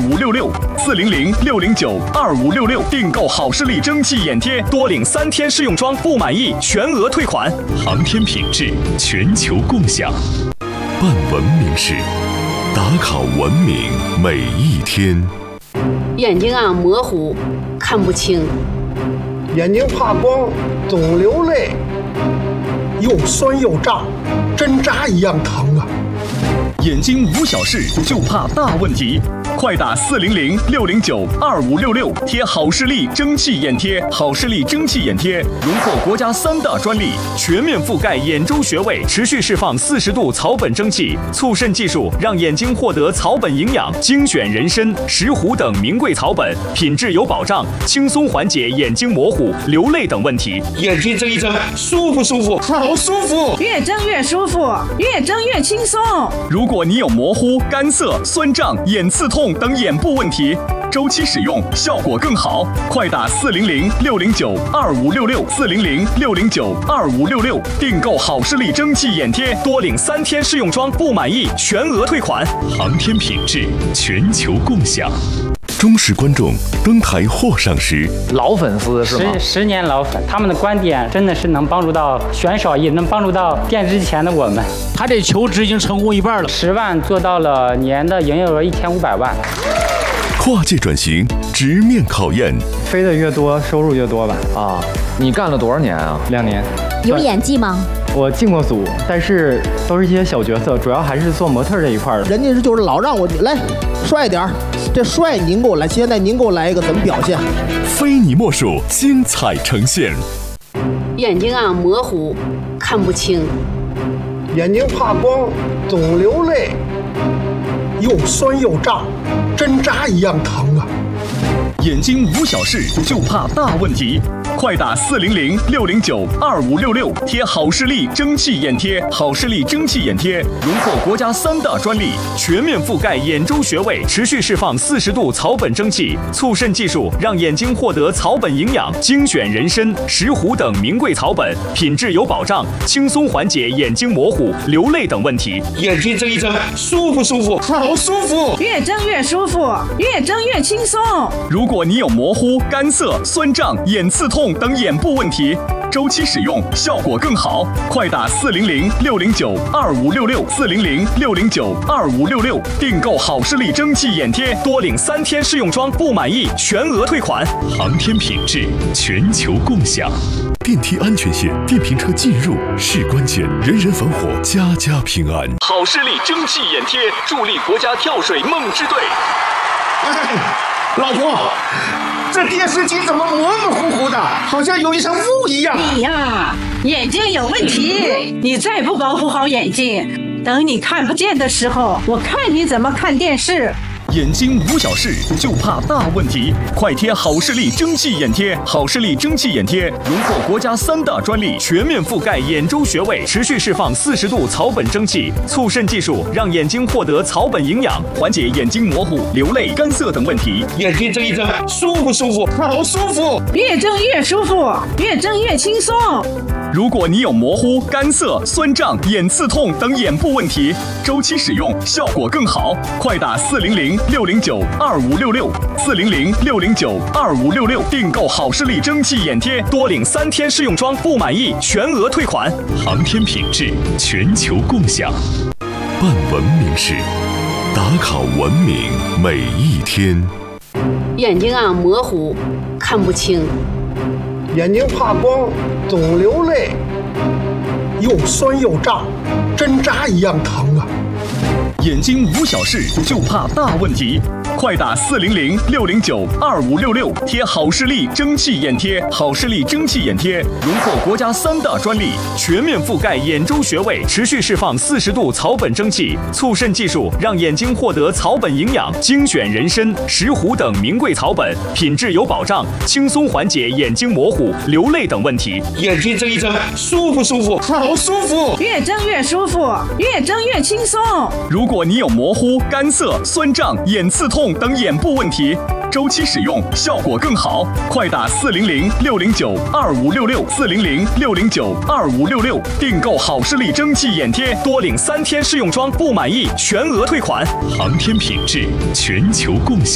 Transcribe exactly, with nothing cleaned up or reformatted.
五六六四零零六零九二五六六订购好视力蒸汽眼贴，多领三天试用装，不满意全额退款。航天品质，全球共享。办文明事，打卡文明每一天。 眼睛啊模糊，看不清； 眼睛怕光，总流泪，又酸又胀，针扎一样疼啊！ 眼睛无小事，就怕大问题。快打四零零六零九二五六六贴好视力蒸汽眼贴，好视力蒸汽眼贴荣获国家三大专利，全面覆盖眼周穴位，持续释放四十度草本蒸汽，促渗技术让眼睛获得草本营养，精选人参、石斛等名贵草本，品质有保障，轻松缓解眼睛模糊、流泪等问题。 眼睛睁一睁，舒服舒服，好舒服， 越睁越舒服，越睁越轻松。 如果你有模糊、干涩、酸胀、眼刺痛等眼部问题，周期使用效果更好。快打四零零六零九二五六六四零零六零九二五六六订购好视力蒸汽眼贴，多领三天试用装，不满意全额退款。航天品质，全球共享。忠实观众登台或赏识， 老粉丝是吗？ 十十年老粉，他们的观点真的是能帮助到选手，也能帮助到电视机前的我们。 他这求职已经成功一半了， 十万做到了年的营业额一千五百万。 跨界转型，直面考验， 飞得越多，收入越多吧。 啊，你干了多少年啊？ 两年。 有演技吗？ 我进过组，但是都是一些小角色，主要还是做模特这一块的。 人家是就是老让我来帅点儿，这帅您给我来，现在您给我来一个怎么表现？ 非你莫属，精彩呈现。 眼睛啊模糊，看不清； 眼睛怕光，总流泪，又酸又胀，针扎一样疼啊！ 眼睛无小事，就怕大问题。快打四零零六零九二五六六贴好视力蒸汽眼贴，好视力蒸汽眼贴荣获国家三大专利，全面覆盖眼周穴位，持续释放四十度草本蒸汽，促渗技术让眼睛获得草本营养，精选人参、石斛等名贵草本，品质有保障，轻松缓解眼睛模糊、流泪等问题。 眼睛睁一睁，舒服舒服，好舒服， 越睁越舒服，越睁越轻松。 如果你有模糊、干涩、酸胀、眼刺痛等眼部问题，周期使用效果更好。快打四零零六零九二五六六四零零六零九二五六六订购好视力蒸汽眼贴，多领三天试用装，不满意全额退款。航天品质，全球共享。电梯安全线，电瓶车进入是关键，人人防火，家家平安。好视力蒸汽眼贴，助力国家跳水梦之队。 哎，老婆，这电视机怎么模模糊糊的，好像有一层雾一样？ 你呀，眼睛有问题，你再不保护好眼睛，等你看不见的时候，我看你怎么看电视。 眼睛无小事，就怕大问题。快贴好视力蒸汽眼贴，好视力蒸汽眼贴荣获国家三大专利，全面覆盖眼周穴位，持续释放四十度草本蒸汽，促渗技术让眼睛获得草本营养，缓解眼睛模糊、流泪、干涩等问题。 眼睛睁一睁，舒服舒服，好舒服， 越睁越舒服，越睁越轻松。 如果你有模糊、干涩、酸胀、眼刺痛等眼部问题，周期使用效果更好。快打四零零六零九二五六六四零零六零九二五六六订购好视力蒸汽眼贴，多领三天试用装，不满意全额退款。航天品质，全球共享。办文明事，打卡文明每一天。 眼睛啊模糊，看不清； 眼睛怕光，总流泪，又酸又胀，针扎一样疼啊！ 眼睛无小事，就怕大问题。快打四零零六零九二五六六贴好视力蒸汽眼贴，好视力蒸汽眼贴荣获国家三大专利，全面覆盖眼周穴位，持续释放四十度草本蒸汽，促渗技术让眼睛获得草本营养，精选人参、石斛等名贵草本，品质有保障，轻松缓解眼睛模糊、流泪等问题。 眼睛睁一睁，舒服舒服，好舒服， 越睁越舒服，越睁越轻松。 如果你有模糊、干涩、酸胀、眼刺痛等眼部问题，周期使用效果更好。快打四零零六零九二五六六四零零六零九二五六六订购好视力蒸汽眼贴，多领三天试用装，不满意全额退款。航天品质，全球共享。